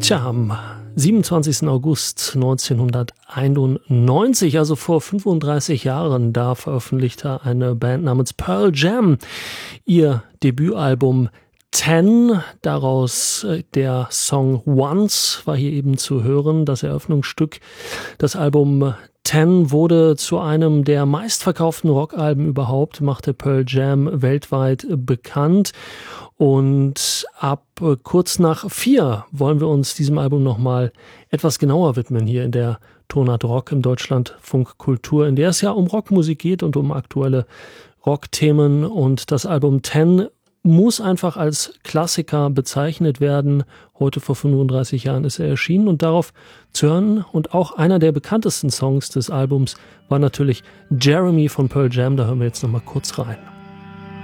Tja, am 27. August 1991, also vor 35 Jahren, da veröffentlichte eine Band namens Pearl Jam ihr Debütalbum 10, daraus der Song Once war hier eben zu hören, das Eröffnungsstück. Das Album 10 wurde zu einem der meistverkauften Rockalben überhaupt, machte Pearl Jam weltweit bekannt. Und ab kurz nach 4 wollen wir uns diesem Album nochmal etwas genauer widmen hier in der Tonart Rock im Deutschlandfunk Kultur, in der es ja um Rockmusik geht und um aktuelle Rockthemen. Und das Album 10 muss einfach als Klassiker bezeichnet werden. Heute vor 35 Jahren ist er erschienen und darauf zu hören. Und auch einer der bekanntesten Songs des Albums war natürlich Jeremy von Pearl Jam. Da hören wir jetzt nochmal kurz rein.